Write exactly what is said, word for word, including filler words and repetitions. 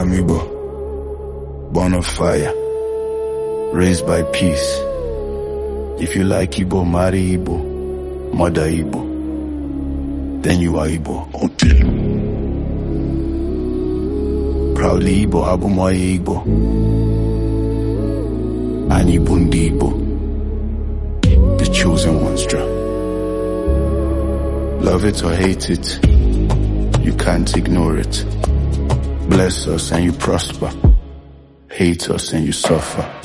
I'm Igbo, born of fire, raised by peace. If you like Igbo, marry Igbo, mother Igbo, then you are Igbo. Okay. Proudly Igbo, Abumoye Igbo, and Igbo ndi Igbo, the chosen ones drum. Love it or hate it, you can't ignore it. Bless us and you prosper, hate us and you suffer.